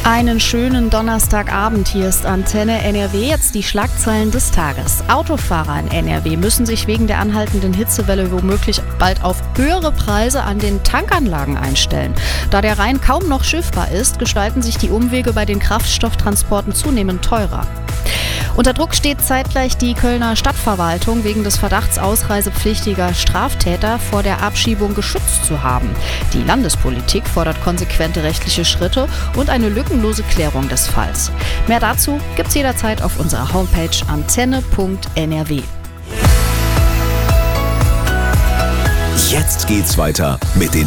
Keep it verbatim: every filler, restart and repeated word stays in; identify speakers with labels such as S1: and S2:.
S1: Einen schönen Donnerstagabend, hier ist Antenne N R W, jetzt die Schlagzeilen des Tages. Autofahrer in N R W müssen sich wegen der anhaltenden Hitzewelle womöglich bald auf höhere Preise an den Tankanlagen einstellen. Da der Rhein kaum noch schiffbar ist, gestalten sich die Umwege bei den Kraftstofftransporten zunehmend teurer. Unter Druck steht zeitgleich die Kölner Stadtverwaltung wegen des Verdachts ausreisepflichtiger Straftäter vor der Abschiebung geschützt zu haben. Die Landespolitik fordert konsequente rechtliche Schritte und eine lückenlose Klärung des Falls. Mehr dazu gibt's jederzeit auf unserer Homepage antenne punkt n r w.
S2: Jetzt geht's weiter mit den